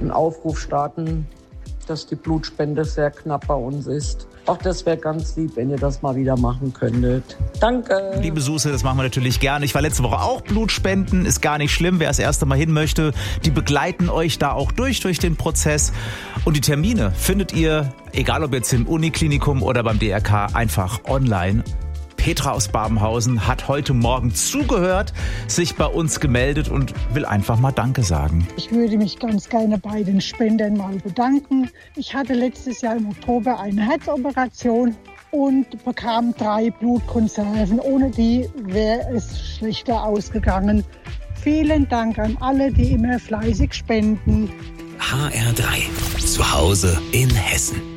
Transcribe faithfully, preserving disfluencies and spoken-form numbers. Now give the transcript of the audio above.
einen Aufruf starten, dass die Blutspende sehr knapp bei uns ist. Auch das wäre ganz lieb, wenn ihr das mal wieder machen könntet. Danke. Liebe Suse, das machen wir natürlich gerne. Ich war letzte Woche auch Blutspenden. Ist gar nicht schlimm, wer das erste Mal hin möchte. Die begleiten euch da auch durch, durch den Prozess. Und die Termine findet ihr, egal ob jetzt im Uniklinikum oder beim D R K, einfach online. Petra aus Babenhausen hat heute Morgen zugehört, sich bei uns gemeldet und will einfach mal Danke sagen. Ich würde mich ganz gerne bei den Spendern mal bedanken. Ich hatte letztes Jahr im Oktober eine Herzoperation und bekam drei Blutkonserven. Ohne die wäre es schlechter ausgegangen. Vielen Dank an alle, die immer fleißig spenden. H R drei. Zu Hause in Hessen.